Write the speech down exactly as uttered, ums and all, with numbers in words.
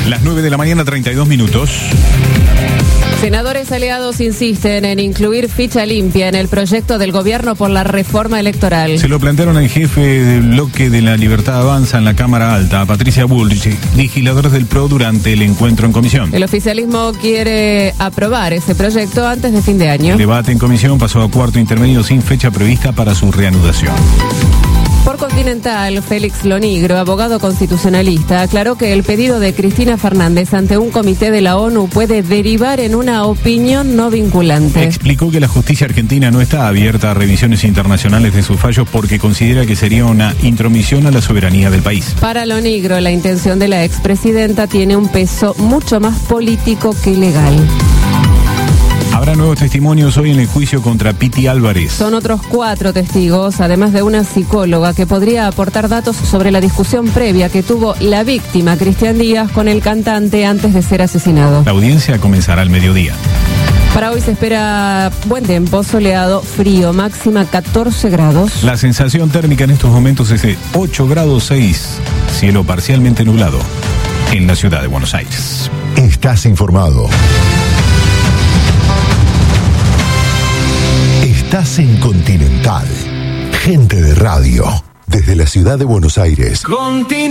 Las nueve de la mañana, treinta y dos minutos. Senadores aliados insisten en incluir ficha limpia en el proyecto del gobierno por la reforma electoral. Se lo plantearon al jefe del bloque de la Libertad Avanza en la Cámara Alta, Patricia Bullrich, legisladores del P R O, durante el encuentro en comisión. El oficialismo quiere aprobar ese proyecto antes de fin de año. El debate en comisión pasó a cuarto intermedio sin fecha prevista para su reanudación. Por Continental, Félix Lonigro, abogado constitucionalista, aclaró que el pedido de Cristina Fernández ante un comité de la ONU puede derivar en una opinión no vinculante. Explicó que la justicia argentina no está abierta a revisiones internacionales de sus fallos porque considera que sería una intromisión a la soberanía del país. Para Lonigro, la intención de la expresidenta tiene un peso mucho más político que legal. Habrá nuevos testimonios hoy en el juicio contra Piti Álvarez. Son otros cuatro testigos, además de una psicóloga que podría aportar datos sobre la discusión previa que tuvo la víctima, Cristian Díaz, con el cantante antes de ser asesinado. La audiencia comenzará al mediodía. Para hoy se espera buen tiempo, soleado, frío, máxima catorce grados. La sensación térmica en estos momentos es de ocho grados seis, cielo parcialmente nublado en la ciudad de Buenos Aires. Estás informado. Estás en Continental. Gente de radio. Desde la ciudad de Buenos Aires. Continental.